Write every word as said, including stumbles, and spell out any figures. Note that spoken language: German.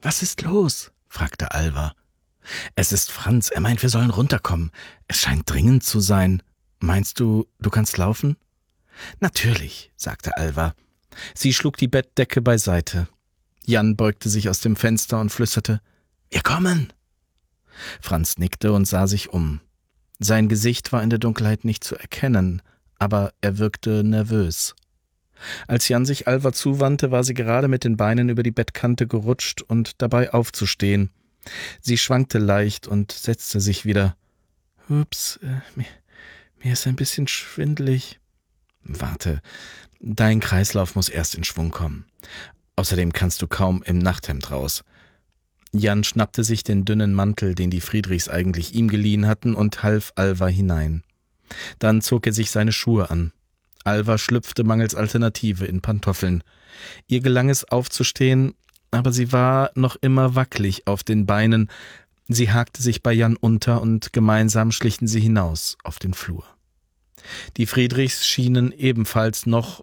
»Was ist los?« fragte Alva. »Es ist Franz, er meint, wir sollen runterkommen. Es scheint dringend zu sein. Meinst du, du kannst laufen?« »Natürlich«, sagte Alva. Sie schlug die Bettdecke beiseite. Jan beugte sich aus dem Fenster und flüsterte, »Wir kommen!« Franz nickte und sah sich um. Sein Gesicht war in der Dunkelheit nicht zu erkennen, aber er wirkte nervös. Als Jan sich Alva zuwandte, war sie gerade mit den Beinen über die Bettkante gerutscht und dabei aufzustehen. Sie schwankte leicht und setzte sich wieder. »Ups, äh, mir, mir ist ein bisschen schwindelig.« »Warte, dein Kreislauf muss erst in Schwung kommen. Außerdem kannst du kaum im Nachthemd raus.« Jan schnappte sich den dünnen Mantel, den die Friedrichs eigentlich ihm geliehen hatten, und half Alva hinein. Dann zog er sich seine Schuhe an. Alva schlüpfte mangels Alternative in Pantoffeln. Ihr gelang es aufzustehen, aber sie war noch immer wackelig auf den Beinen. Sie hakte sich bei Jan unter und gemeinsam schlichen sie hinaus auf den Flur. Die Friedrichs schienen ebenfalls noch